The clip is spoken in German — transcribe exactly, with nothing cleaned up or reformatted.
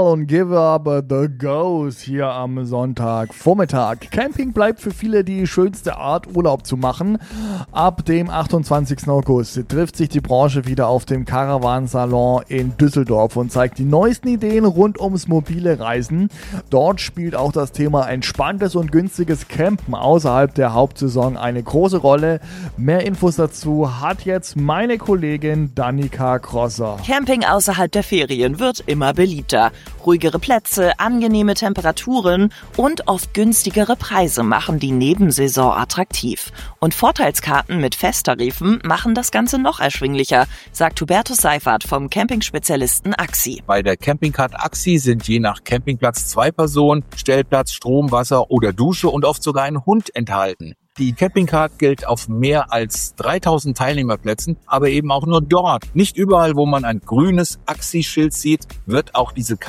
und Give Up the Ghost hier am Sonntagvormittag. Camping bleibt für viele die schönste Art, Urlaub zu machen. Ab dem achtundzwanzigsten August trifft sich die Branche wieder auf dem Caravan-Salon in Düsseldorf und zeigt die neuesten Ideen rund ums mobile Reisen. Dort spielt auch das Thema entspanntes und günstiges Campen außerhalb der Hauptsaison eine große Rolle. Mehr Infos dazu hat jetzt meine Kollegin Danica Crosser. Camping außerhalb der Ferien wird immer beliebter. Ruhigere Plätze, angenehme Temperaturen und oft günstigere Preise machen die Nebensaison attraktiv. Und Vorteilskarten mit Festtarifen machen das Ganze noch erschwinglicher, sagt Hubertus Seifert vom Campingspezialisten Axi. Bei der Campingcard Axi sind je nach Campingplatz zwei Personen, Stellplatz, Strom, Wasser oder Dusche und oft sogar ein Hund enthalten. Die Campingcard gilt auf mehr als dreitausend Teilnehmerplätzen, aber eben auch nur dort. Nicht überall, wo man ein grünes Axi-Schild sieht, wird auch diese Karte